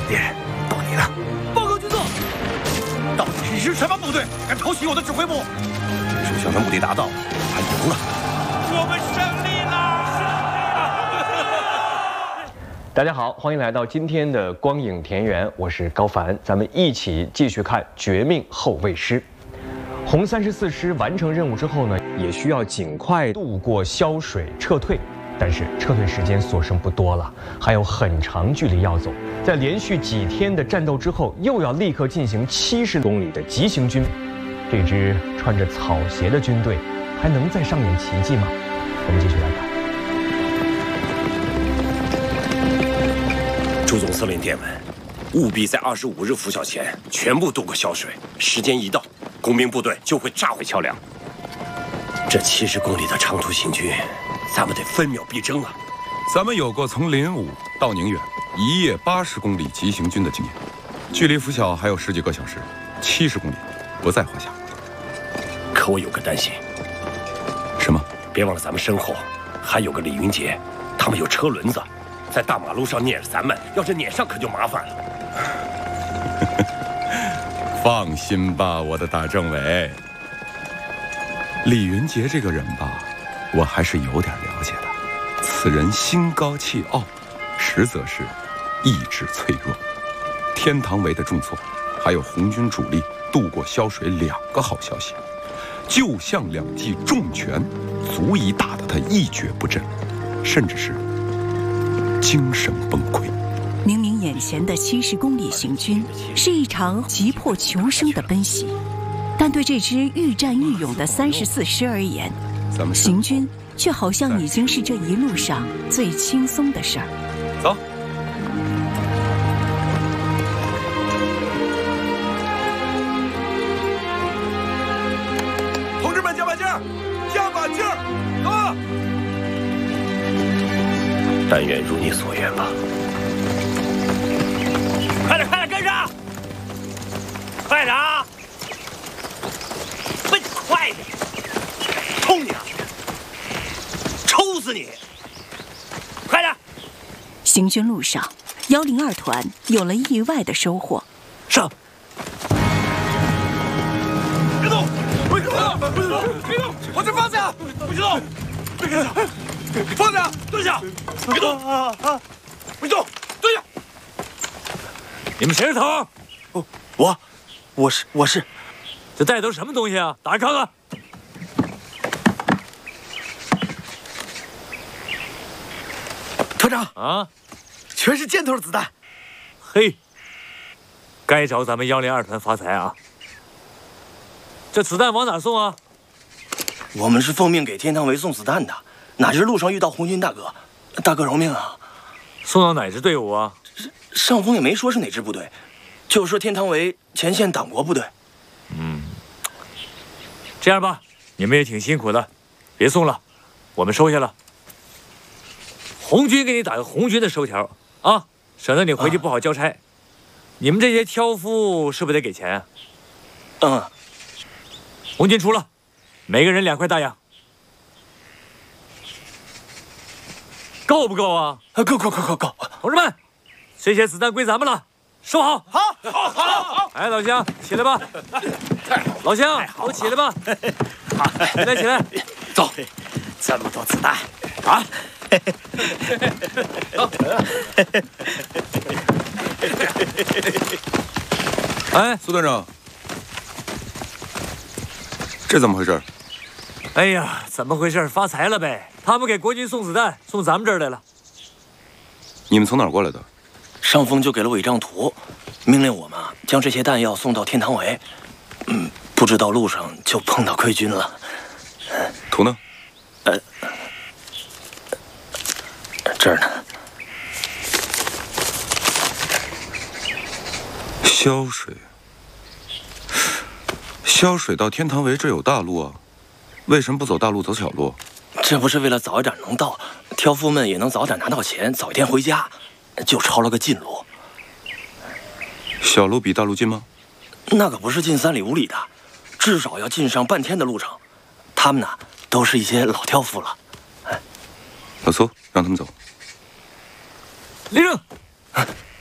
猎人，到你了。报告军座。到底是什么部队敢偷袭我的指挥部？首相的目的达到，他赢了。 我们胜利了！ 大家好，欢迎来到今天的光影田园，我是高凡，咱们一起继续看《绝命后卫师》。红34师完成任务之后呢，也需要尽快渡过萧水撤退。但是撤退时间所剩不多了，还有很长距离要走。在连续几天的战斗之后，又要立刻进行70公里的急行军。这支穿着草鞋的军队，还能再上演奇迹吗？我们继续来看。朱总司令电文，务必在25日拂晓前全部渡过萧水。时间一到，工兵部队就会炸毁桥梁。这70公里的长途行军，咱们得分秒必争啊！ 咱们有过从临武到宁远1夜80公里急行军的经验，距离拂晓还有10几个小时，70公里不在话下。 可我有个担心。 什么？ 别忘了咱们身后还有个李云杰，他们有车轮子，在大马路上撵着咱们，要是撵上可就麻烦了。 放心吧，我的大政委。李云杰这个人吧，我还是有点了解的。此人心高气傲，实则是意志脆弱。天堂围的重挫，还有红军主力渡过萧水2个好消息，就像2记重拳，足以打得他一蹶不振，甚至是精神崩溃。 明明眼前的70公里行军是一场急迫求生的奔袭，但对这支愈战愈勇的34师而言，行军却好像已经是这一路上最轻松的事儿。 走。 同志们，加把劲儿，加把劲儿，走啊！ 但愿如你所愿吧。 快点，快点，跟上！快点啊！奔快点！冲你啊！抽死你！快点！ 行军路上，102团有了意外的收获。 上！别动！别动！别动！往这方向！不许动！别开枪！放下！蹲下！别动！别动！蹲下！你们谁是头？ 我是。 这带都是什么东西啊？打开看看。 团长啊， 全是箭头子弹。 嘿，该找咱们102团发财啊！这子弹往哪送啊？ 我们是奉命给天堂围送子弹的，哪知路上遇到红军大哥，大哥饶命啊！ 送到哪支队伍啊？ 上峰也没说是哪支部队，就说天堂围前线党国部队。 这样吧，你们也挺辛苦的，别送了，我们收下了。红军给你打个红军的收条啊，省得你回去不好交差。你们这些挑夫是不是得给钱啊？红军出了，每个人2块大洋，够不够啊？ 够！ 同志们，这些子弹归咱们了，收好。好。哎，老乡，起来吧。老乡，都起来吧。起来， 走。这么多子弹啊！ 哎，苏团长，这怎么回事？ 哎呀，怎么回事？发财了呗！他们给国军送子弹，送咱们这儿来了。 你们从哪儿过来的？ 上峰就给了我一张图，命令我们将这些弹药送到天堂围。不知道路上就碰到溃军了。 图呢？ 这儿呢。 萧水到天堂围这有大路啊，为什么不走大路走小路？ 这不是为了早一点能到，挑夫们也能早点拿到钱，早一天回家，就抄了个近路。 小路比大路近吗？ 那可不是近3里5里的，至少要近上半天的路程。他们呢，都是一些老挑夫了。 老苏，让他们走。 立正。